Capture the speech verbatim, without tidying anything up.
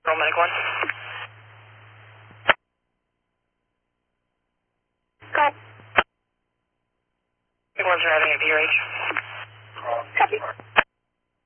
Medic one. Go ahead. Medic one's arriving at V R H. Copy.